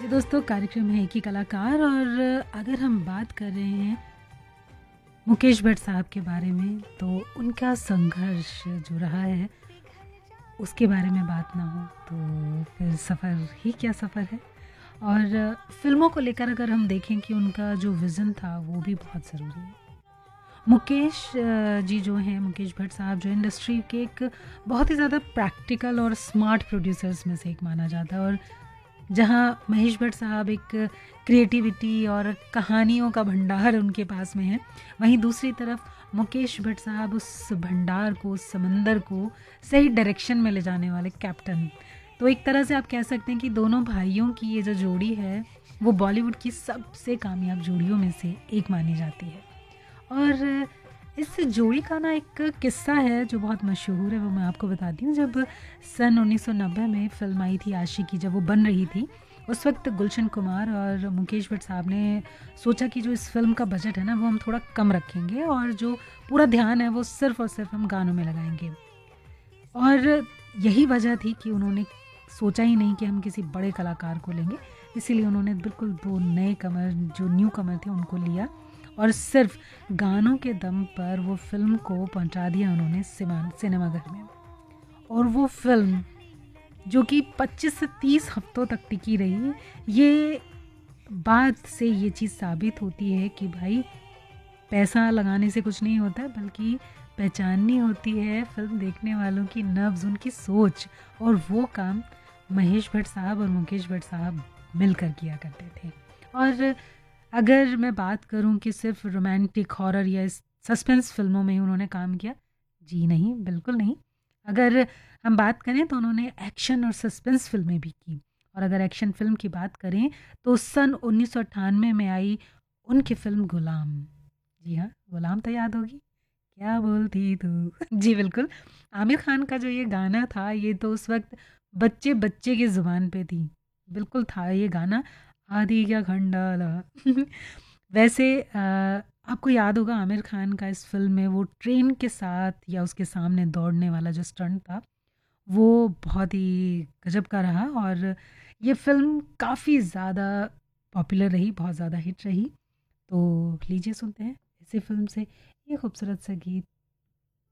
दोस्तों, कार्यक्रम है एक ही कलाकार और अगर हम बात कर रहे हैं मुकेश भट्ट साहब के बारे में तो उनका संघर्ष जो रहा है उसके बारे में बात ना हो तो फिर सफ़र ही क्या सफ़र है। और फिल्मों को लेकर अगर हम देखें कि उनका जो विज़न था वो भी बहुत ज़रूरी है। मुकेश जी जो हैं, मुकेश भट्ट साहब जो इंडस्ट्री के एक बहुत ही ज़्यादा प्रैक्टिकल और स्मार्ट प्रोड्यूसर्स में से एक माना जाता है। और जहाँ महेश भट्ट साहब एक क्रिएटिविटी और कहानियों का भंडार उनके पास में है, वहीं दूसरी तरफ मुकेश भट्ट साहब उस भंडार को, उस समंदर को सही डायरेक्शन में ले जाने वाले कैप्टन। तो एक तरह से आप कह सकते हैं कि दोनों भाइयों की ये जो जोड़ी है वो बॉलीवुड की सबसे कामयाब जोड़ियों में से एक मानी जाती है। और इस जोड़ी का ना एक किस्सा है जो बहुत मशहूर है, वो मैं आपको बताती हूँ। जब सन 1990 में फ़िल्म आई थी आशिकी, जब वो बन रही थी, उस वक्त गुलशन कुमार और मुकेश भट्ट साहब ने सोचा कि जो इस फिल्म का बजट है ना वो हम थोड़ा कम रखेंगे और जो पूरा ध्यान है वो सिर्फ़ और सिर्फ हम गानों में लगाएंगे। और यही वजह थी कि उन्होंने सोचा ही नहीं कि हम किसी बड़े कलाकार को लेंगे, इसीलिए उन्होंने बिल्कुल 2 नए कमर, जो न्यू कमर थे, उनको लिया और सिर्फ गानों के दम पर वो फिल्म को पहुंचा दिया उन्होंने सिनेमाघर में। और वो फिल्म जो कि 25 से 30 हफ्तों तक टिकी रही, ये बात से ये चीज़ साबित होती है कि भाई पैसा लगाने से कुछ नहीं होता है, बल्कि पहचाननी होती है फिल्म देखने वालों की नब्ज़, उनकी सोच। और वो काम महेश भट्ट साहब और मुकेश भट्ट साहब मिलकर किया करते थे। और अगर मैं बात करूं कि सिर्फ रोमांटिक, हॉरर या सस्पेंस फिल्मों में ही उन्होंने काम किया, जी नहीं, बिल्कुल नहीं। अगर हम बात करें तो उन्होंने एक्शन और सस्पेंस फिल्में भी की। और अगर एक्शन फिल्म की बात करें तो सन 1998 में आई उनकी फिल्म गुलाम। जी हाँ, गुलाम तो याद होगी, क्या बोलती तू जी बिल्कुल। आमिर खान का जो ये गाना था, ये तो उस वक्त बच्चे बच्चे की ज़ुबान पे थी, बिल्कुल था ये गाना, आदि क्या खंडाला वैसे आपको याद होगा आमिर खान का इस फिल्म में वो ट्रेन के साथ या उसके सामने दौड़ने वाला जो स्टंट था वो बहुत ही गजब का रहा। और ये फिल्म काफ़ी ज़्यादा पॉपुलर रही, बहुत ज़्यादा हिट रही। तो लीजिए सुनते हैं इसी फिल्म से ये खूबसूरत सा गीत।